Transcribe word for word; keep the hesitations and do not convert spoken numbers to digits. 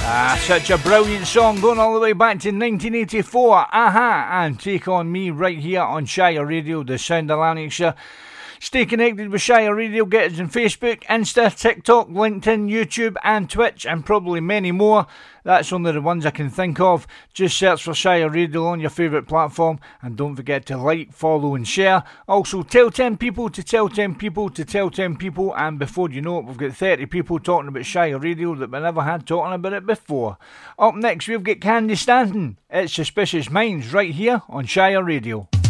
Ah, such a brilliant song going all the way back to nineteen eighty-four. Aha, and Take On Me right here on Shire Radio, the sound of Lanarkshire. Stay connected with Shire Radio. Get us on Facebook, Insta, TikTok, LinkedIn, YouTube and Twitch, and probably many more. That's only the ones I can think of. Just search for Shire Radio on your favourite platform, and don't forget to like, follow and share. Also, tell ten people to tell ten people to tell ten people, and before you know it, we've got thirty people talking about Shire Radio that we never had talking about it before. Up next, we've got Candy Stanton. It's Suspicious Minds right here on Shire Radio.